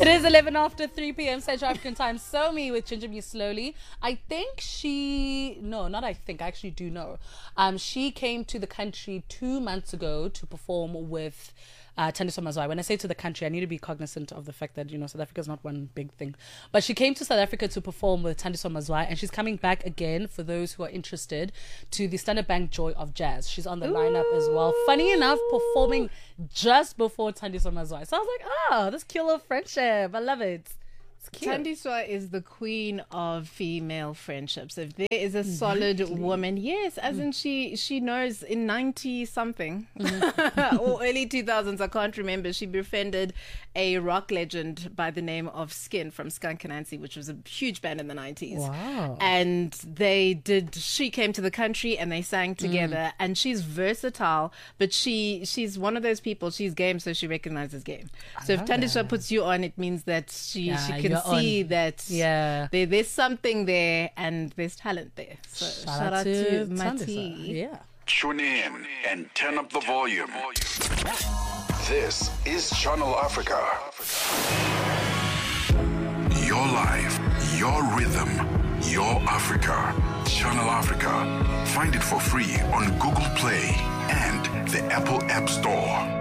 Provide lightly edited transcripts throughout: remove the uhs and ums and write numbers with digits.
It is 11 after 3 p.m. Central African time. So me with Ginger Me Slowly. I actually do know. She came to the country 2 months ago to perform with Thandiswa Mazwai. When I say to the country, I need to be cognizant of the fact that, South Africa is not one big thing. But she came to South Africa to perform with Thandiswa Mazwai, and she's coming back again, for those who are interested, to the Standard Bank Joy of Jazz. She's on the lineup as well. Funny enough, performing just before Thandiswa Mazwai. So I was like, this cute little friendship. I love it. Thandiswa is the queen of female friendships. If there is a solid woman, yes, as in she knows in 90 something or early 2000s, I can't remember, she befriended a rock legend by the name of Skin from Skunk Anansi, which was a huge band in the 90s. Wow. And she came to the country and they sang together, and she's versatile, but she's one of those people, she's game, so she recognizes game. So if Thandiswa puts you on, it means that she can see that there's something there and there's talent there. So shout out to Mati. Yeah. Tune in and turn up the volume. This is Channel Africa. Your life, your rhythm, your Africa. Channel Africa. Find it for free on Google Play and the Apple App Store.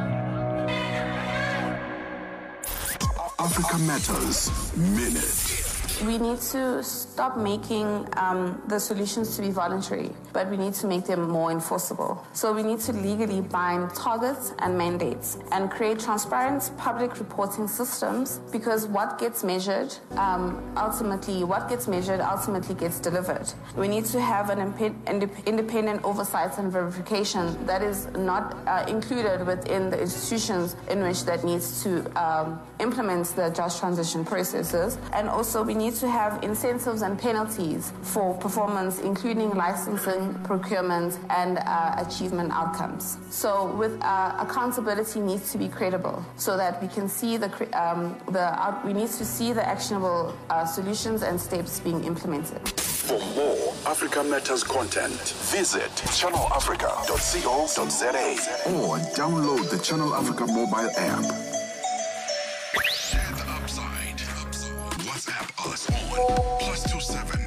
Africa Matters Minute. We need to stop making the solutions to be voluntary, but we need to make them more enforceable. So we need to legally bind targets and mandates and create transparent public reporting systems, because what gets measured ultimately gets delivered. We need to have an independent oversight and verification that is not included within the institutions in which that needs to implement the just transition processes. And also we need to have incentives and penalties for performance, including licensing, procurement, and achievement outcomes. So with accountability needs to be credible, so that we can see we need to see the actionable solutions and steps being implemented. For more Africa Matters content, visit channelafrica.co.za or download the Channel Africa mobile app. Share the upside. WhatsApp us on +27